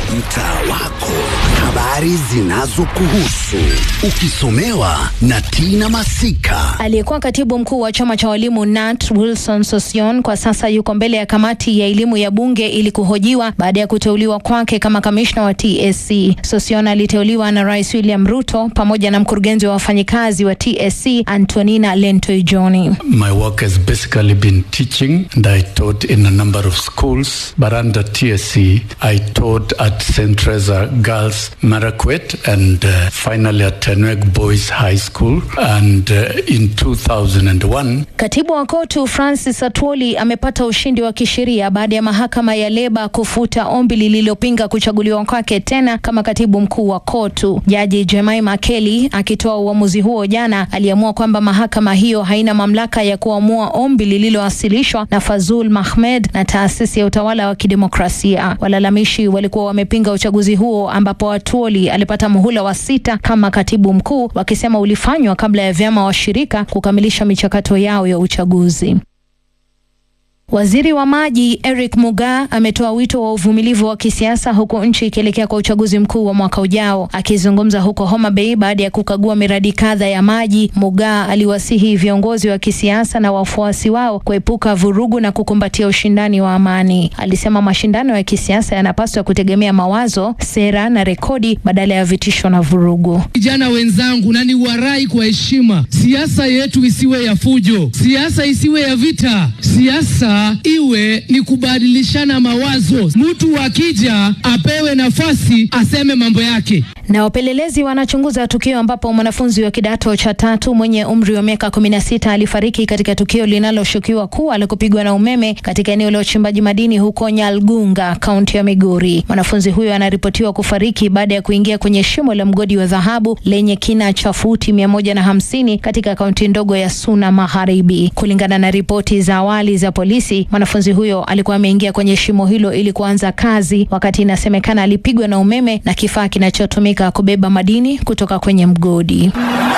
mtaa wako, habari zinazokuhusu, ukisomewa na Tina Masika. Aliyekuwa katibu mkuu wa chama cha walimu Nat Wilson Sossion kwa sasa yuko mbele ya kamati ya elimu ya bunge ili kuhojiwa baada ya kuteuliwa kwake kama kamishna wa TSC. Sossion aliteuliwa na Rais William Ruto pamoja na mkurugenzi wa wafanyikazi wa TSC Antonina Lentoi-Joni. My work has basically been teaching, and I taught in a number of schools, but under TSC I taught at St. Teresa Girls Marakwet and finally at Tenwek Boys High School, and in 2001. Katibu wa KOTU Francis Atwoli amepata ushindi wa kisheria baada ya mahakama ya leba kufuta ombi lililopinga kuchaguliwa kwake tena kama katibu mkuu wa KOTU. Jaji Jemima Kelly akitoa uamuzi huo jana aliamua kwamba mahakama hiyo haina mamlaka ya kuamua ombi lililowasilishwa na Fazul Mahmed na taasisi ya utawala wa kidemokrasia. Walalamishi walikuwa wamepinga uchaguzi huo ambapo Atwoli alipata muhula wa 6 kama katibu mkuu, wakisema ulifanywa kabla ya vyama washirika kukamilisha michakato yao ya uchaguzi. Waziri wa maji Eric Mugaa ametoa wito wa uvumilivu wa kisiasa huko nchi ikielekea kwa uchaguzi mkuu wa mwaka ujao. Akizungumza huko Homa Bay baada ya kukagua miradi kadha ya maji, Mugaa aliwasihi viongozi wa kisiasa na wafuasi wao kuepuka vurugu na kukumbatia ushindani wa amani. Alisema mashindano ya kisiasa yanapaswa kutegemea mawazo, sera na rekodi badala ya vitisho na vurugu. Vijana wenzangu, na niwarai kwa heshima, siasa yetu isiwe ya fujo, siasa isiwe ya vita, siasa iwe ni kubadilishana mawazo. Mtu akija apewe nafasi aseme mambo yake. Na wapelelezi wanachunguza tukio ambapo mwanafunzi wa kidato cha 3 mwenye umri wa miaka 16 alifariki katika tukio linaloshukiwa kuwa la kupigwa na umeme katika eneo la uchimbaji madini huko Nyalgunga, kaunti ya Migori. Mwanafunzi huyo anaripotiwa kufariki baada ya kuingia kwenye shimo la mgodi wa dhahabu lenye kina cha futi 150 katika kaunti ndogo ya Suna Magharibi. Kulingana na ripoti za awali za polisi, mwanafunzi huyo alikuwa ameingia kwenye shimo hilo ili kuanza kazi, wakati inasemekana alipigwa na umeme na kifaa kinachotumika kubeba madini kutoka kwenye mgodi.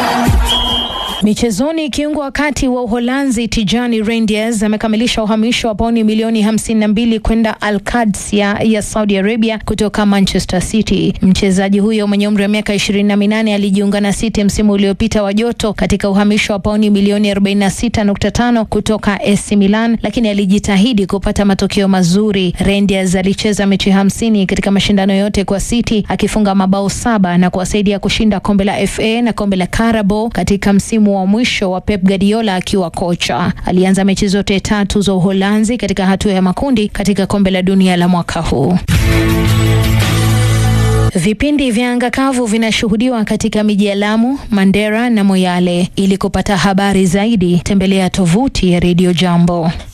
Michezoni, kiungo wakati wa Uholanzi Tijani Reinders amekamilisha uhamisho wa pauni milioni 52 kwenda Al-Qadsia ya Saudi Arabia kutoka Manchester City. Mchezaji huyo mwenye umri wa miaka 28 alijiunga na City msimu uliopita wa joto katika uhamisho wa pauni milioni 46.5 kutoka AC Milan, lakini alijitahidi kupata matokeo mazuri. Reinders alicheza mechi 50 katika mashindano yote kwa City, akifunga mabao 7 na kuwasaidia kushinda kombe la FA na kombe la Carabao katika msimu wa mwisho wa Pep Guardiola akiwa kocha. Alianza mechi zote 3 za Uholanzi katika hatua ya makundi katika kombe la dunia la mwaka huu. Vipindi vya anga kavu vinashuhudiwa katika miji ya Lamu, Mandera na Moyale. Ili kupata habari zaidi, tembelea tovuti ya Radio Jambo.